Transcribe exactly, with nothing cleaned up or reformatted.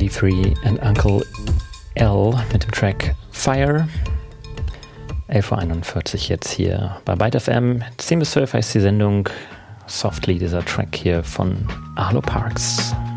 three and Uncle L mit dem Track Fire. elf Uhr einundvierzig jetzt hier bei Byte F M. zehn bis zwölf heißt die Sendung. Softly, dieser Track hier von Arlo Parks.